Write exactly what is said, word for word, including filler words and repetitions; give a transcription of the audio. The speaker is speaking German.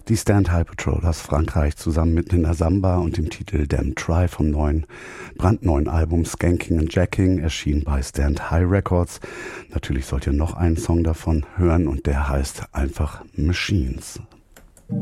Die Stand High Patrol aus Frankreich zusammen mit Nina Samba und dem Titel Damn Try vom neuen, brandneuen Album Skanking and Jacking, erschien bei Stand High Records. Natürlich sollt ihr noch einen Song davon hören und der heißt einfach Machines.